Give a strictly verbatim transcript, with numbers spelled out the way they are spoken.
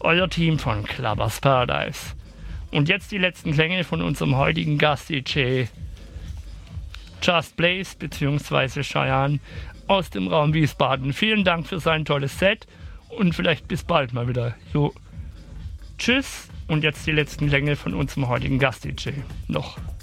euer Team von Clubbers Paradise. Und jetzt die letzten Klänge von unserem heutigen Gast-D J Just Blaze bzw. Cheyenne aus dem Raum Wiesbaden. Vielen Dank für sein tolles Set und vielleicht bis bald mal wieder. Jo. Tschüss und jetzt die letzten Klänge von unserem heutigen Gast-D J noch.